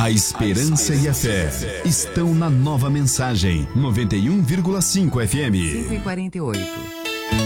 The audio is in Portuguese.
A esperança e a fé estão na Nova Mensagem 91,5 FM. 5h48.